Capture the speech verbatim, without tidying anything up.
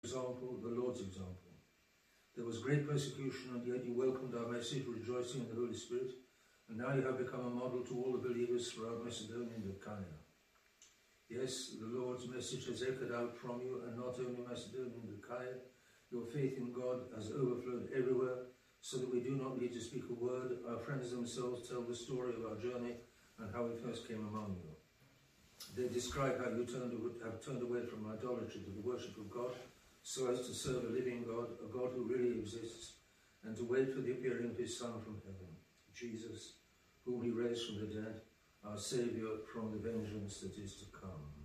example, the Lord's example. There was great persecution, and yet you welcomed our message, rejoicing in the Holy Spirit, and now you have become a model to all the believers throughout Macedonia and Achaia. Yes, the Lord's message has echoed out from you, and not only Macedonia and Achaia. Your faith in God has overflowed everywhere, so that we do not need to speak a word. Our friends themselves tell the story of our journey and how we first came among you. They describe how you turned, have turned away from idolatry to the worship of God, so as to serve a living God, a God who really exists, and to wait for the appearing of his Son from heaven, Jesus, whom he raised from the dead, our Saviour from the vengeance that is to come.